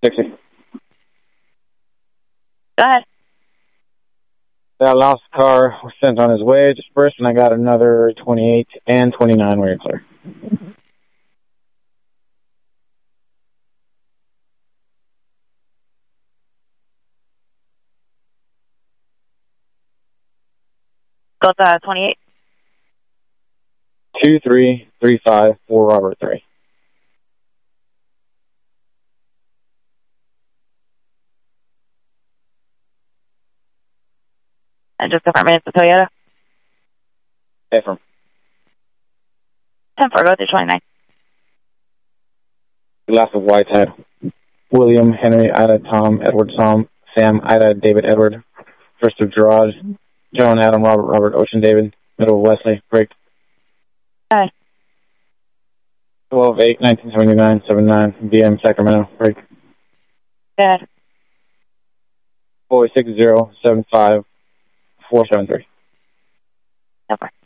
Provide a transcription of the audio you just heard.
60. Go ahead. That lost car was sent on his way, dispersed, and I got another 28 and 29 where you're clear. Go to 28. 2335 for Robert 3. And just confirm it's the Toyota. Affirm. 10-4, go to 29. Last of Whitehead. William, Henry, Ida, Tom, Edward, Tom, Sam, Ida, David, Edward. First of Gerard, John, Adam, Robert, Ocean, David. Middle of Wesley, break. Go ahead. 12-8, 1979, 79, VM, Sacramento, break. Go ahead. 460, 75, 473. No problem.